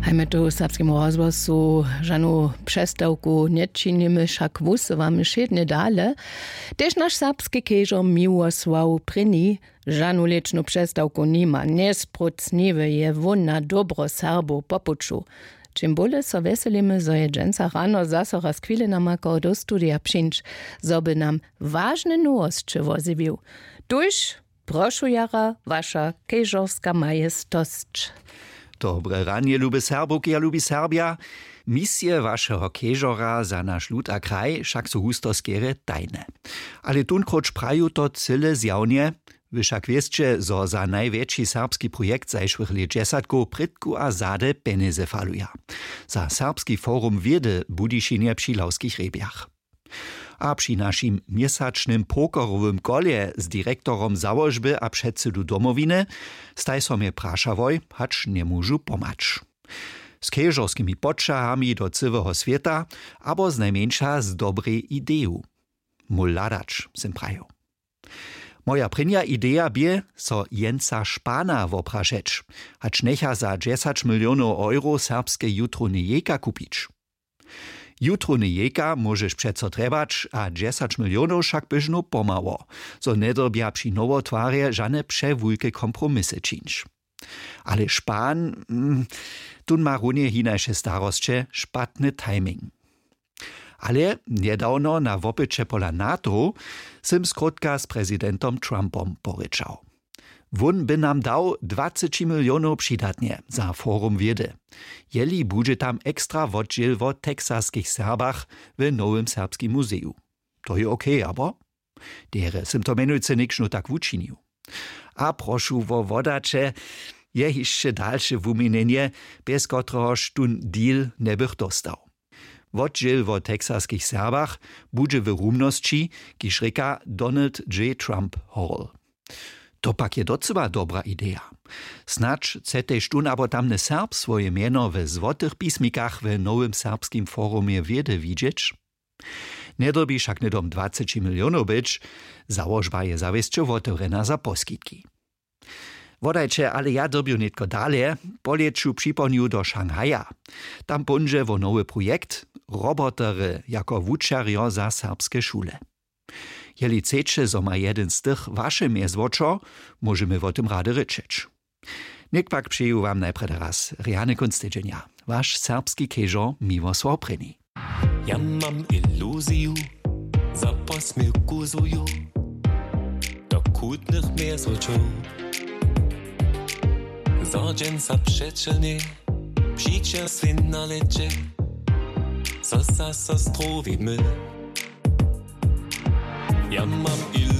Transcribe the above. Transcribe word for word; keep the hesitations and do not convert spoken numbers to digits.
Hajme tu serbskiemu rozgłosu żanu przestałku nie czynimy, wszak wusywamy szednie dale. Też nasz serbski kieżo Miłosław Pryni żanu leczną przestałku nima. Niesprocniwy je wona dobro Serbo popuczu. Czym bole so weselimy, zo je dżęca rano zaso raz chwilę namakał do studia przyjść, zoby nam ważne nowości wozywił. Tuż, proszę jara, wasza kieżowska majestosć. Dobre ranie, lubi Serbuk, ja lubi Serbia. Misje waszego kieżora za nasz lud a kraj však so husto skere tajne. Ale tunkroć praju to cyle zjawnie, wy však wieszcie, zo za największy serbski projekt zajszłych lat dziesiątku prytku a zade peneze faluja. Za serbski forum wiedy Budyšinie przy Lauskich Rebiach. A przy naszym miesięcznym pokorowym kolie z dyrektorom założby a przedsedu domowiny staj so mnie praszawoj, hacz nie móžu pomacz. Z kieżowskimi podczahami do całego świata, abo z najmniejsza z dobrej ideju. Muladacz, sem prajo. Moja prynja idea bie, so Jensa Špana woprašeć, hacz necha za dziesięć milionów euro serbskie jutro nejeka kupić. Jutro nejeka możesz przeco trebać, a dziesięć milionów však byžno pomało, so nedrbja przy nowotwarje żadne przewulke kompromisy czynić. Ale Špan, mm, tun ma runie hinajsze starostcze, szpatny timing. Ale niedawno na wopycie pola NATO sim skrótka z prezydentom Trumpom poryczał. Won by nam dał dwadzieścia milionów przydatnie za forum wiedy. Jeli będzie tam ekstra oddziel o teksaskich Serbach w Nowym Serbskim Muzeum. To je okej, okay, abo? Dere sim to menujce nikšnu tak wučinil. A prošu wo wodacze, je jeszcze dalsze wumienienie, bez kotrehoż tun deal ne bych dostał. Oddziel o teksaskich Serbach będzie w rumnosci, kiż reka Donald J. Trump Hall. To pak je docela dobra idea. Snacz chcetejš tun abo tamne Serb swoje mieno w złotych pismikach w Nowym Serbskim Forumie wiedy widzieć? Nie dobi však nedom dwadzieścia milionów być, założba je zawieszcie otworena za poskitki. Wodajcie, ale ja dobiu nitko dalej, poleciu przypomniu do Szanghaja. Tam będzie wo nowy projekt, robotery jako wučarjo za serbskie szule. Jeli chcecie, zo ma jeden z tych wasze miezwoczo, możemy o tym rady ryczeć. Niech pak przyjął wam najpierw raz Riany Kunstydzenia, wasz serbski kieżo Miłosław Pryni. Ja mam iluzju, za posmilku zuju, do kutnych miezwoczów. Zordzęca przeczelnie, przyjdzie swinna lecze, so za so strowi my. Ja mam iluzju,